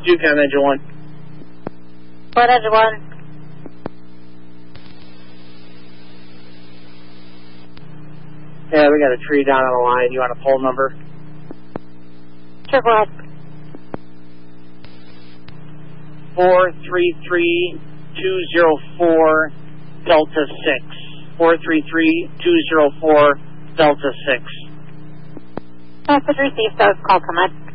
Duke on engine 1. What engine 1? Yeah, we got a tree down on the line. You want a poll number? Sure, go ahead. 433204 Delta 6. 433204 Delta 6. Message received, so call come in.